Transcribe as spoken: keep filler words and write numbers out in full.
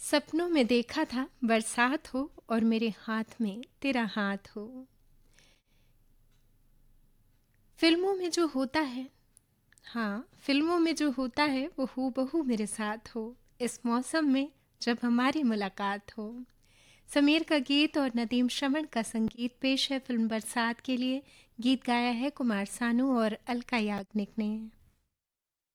सपनों में देखा था बरसात हो और मेरे हाथ में तेरा हाथ हो। फिल्मों में जो होता है, हाँ फिल्मों में जो होता है वो हूबहू मेरे साथ हो। इस मौसम में जब हमारी मुलाकात हो। समीर का गीत और नदीम श्रवण का संगीत पेश है फिल्म बरसात के लिए। गीत गाया है कुमार सानू और अलका याग्निक ने।